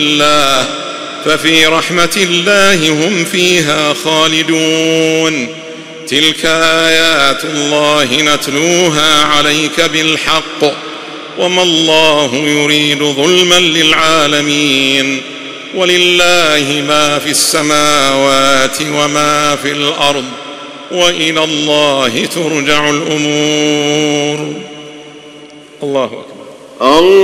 الله ففي رحمة الله هم فيها خالدون. تلك آيات الله نتلوها عليك بالحق وما الله يريد ظلما للعالمين. ولله ما في السماوات وما في الأرض وإلى الله ترجع الأمور. الله أكبر.